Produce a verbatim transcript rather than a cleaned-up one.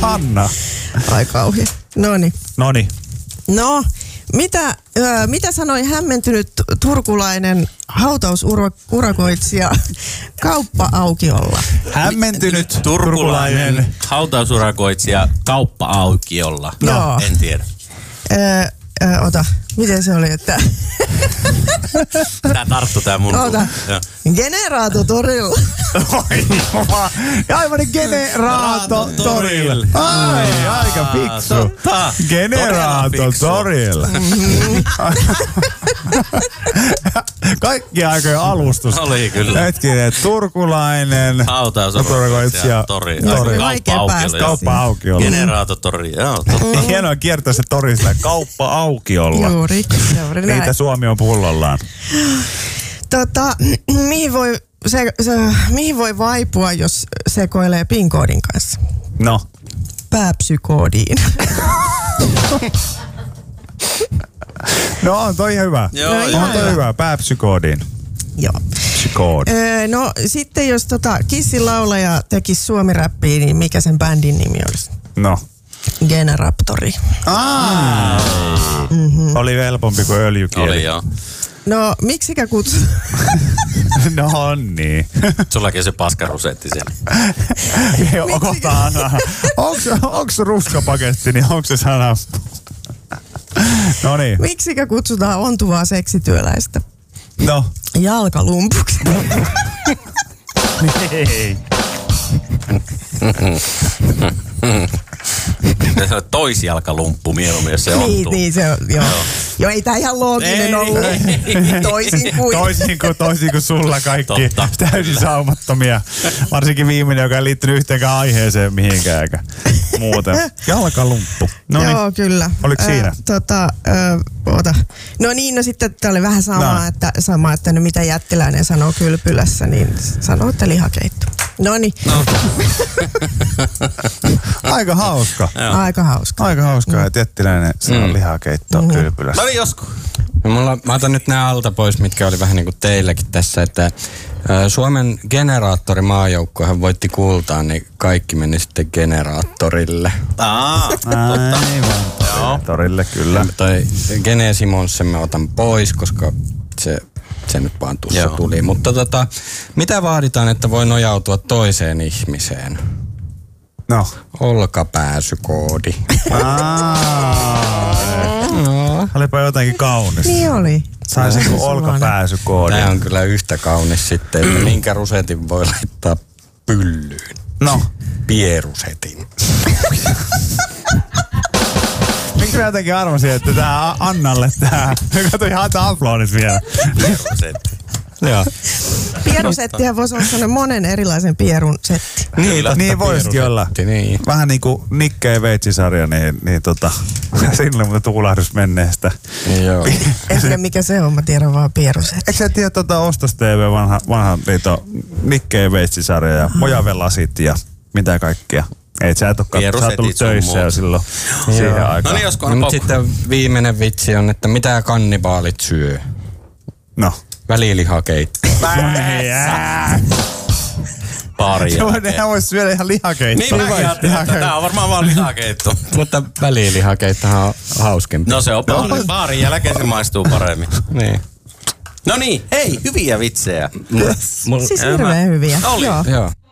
Anna. Ai kauhea. Noniin. Noniin. No, mitä, ö, mitä sanoi hämmentynyt turkulainen hautausurakoitsija kauppa-aukiolla? Hämmentynyt turkulainen, turkulainen hautausurakoitsija kauppa-aukiolla. No. En tiedä. Ö, ö, ota, miten se oli, että... Tää tarttu tää mun. Ota. Generaattotorilla. Aivan Generaattotorilla. Ai, aika fiksu. Generaattotorilla. Kaikki aikojen alustus. Oli kyllä. Hetkinen, turkulainen hautausurakoitsija tori. Kauppa-aukiolla. Kauppa-aukiolla. Generaattotori, joo. Totta. Hienoa kiertää se tori sillä kauppa-aukiolla. Juuri, juuri näin. Niitä Suomi on pullollaan. Tota, mihin voi, se, se, mihin voi vaipua, jos sekoilee PIN-koodin kanssa? No. Pääpsykoodiin. No on toi hyvä. Joo, no, on ihan toi hyvä. hyvä. Pääpsykoodiin. Joo. Psykoodi. Öö, no sitten jos tota Kissin laulaja tekisi suomi-räppiä, niin mikä sen bändin nimi olisi? No. Generaptori. Aa. Mm-hmm. Oli helpompi kuin öljykieli. Oli joo. No miksikä kutsu? No on niin. Sullakin se paskarusetti siellä. Onko se ruskapaketti, niin onko se sana? No niin. Miksikä kutsutaan ontuvaa seksityöläistä? No. Jalkalumpuksi. Ei. Se on toisjalkalumppu mieluummin, jos se ontuu. Niin, niin se on, joo. Joo, ei tää ihan looginen ei, ollut. Ei. Toisin kuin. Toisin kuin, toisin kuin sulla kaikki. Totta. Täysin saumattomia. Varsinkin viimeinen, joka ei liittynyt yhteenkään aiheeseen mihinkään eikä muuten. Jalkalumppu. Noniin. Joo, kyllä. Oliko siinä? Ö, tota, ö, ota. No niin, no sitten tää oli vähän sama, no. että, sama, että no mitä jättiläinen sanoo kylpylässä, niin sanoo, että lihakeitto. Noniin. No. Aika hauska. Aika hauska. Aika hauskaa, että jättiläinen sanoo Mm. lihakeittoa Mm-hmm. kylpylässä. No niin, joskus. No mulla, mä otan nyt nämä alta pois, mitkä oli vähän niin kuin teilläkin tässä, että ä, Suomen generaattorimaajoukkohan voitti kultaa, niin kaikki meni sitten generaattorille. Aa, totta. Aivan. Torille kyllä. Ja toi Gene Simonsen mä otan pois, koska se, se nyt vaan tuossa Joo. tuli. Mutta tota, mitä vaaditaan, että voi nojautua toiseen ihmiseen? No. Olkapääsykoodi. No. Olipa jotenkin kaunis. Niin oli. Saisinko olkapääsykoodin? Tämä on kyllä yhtä kaunis sitten, että minkä rusetin voi laittaa pyllyyn. No. Pierusetin. Miksi mä jotenkin arvasin, että tää Annalle tää... Kato ihan antaa aplodit vielä. Pierusetti. Joo. Pierusettihän voisi olla sellainen monen erilaisen pierun setti. Niin, niin voisikin olla. Niin. Vähän niin kuin Nikke ja Veitsi-sarja, niin, niin tota... Siinä oli muuten tuulahdus menneestä. Joo. Ehkä mikä se on, mä tiedän vaan pierusetti. Eikö sä tiedä tota Ostos T V vanha, vanha liito Nikke ja Veitsi-sarja ja Mojavelasit ja mitä kaikkea? Ei, sä et ole sä oot ollut töissä jo silloin siihen aikaan. No niin, josko No, on mutta sitten viimeinen vitsi on, että mitä kannibaalit syö? No. Välilihakeitto. Pari Se voi, nehän vois syödä ihan lihakeittoa. Niin mä ajattelin, että tää on varmaan vaan lihakeitto. Mutta välilihakeittohan on hauskempi. No se on no. Baarin jälkeen se maistuu paremmin. Niin. No niin, hei, hyviä vitsejä. Siis hirveän hyviä. Oli. Joo. Joo.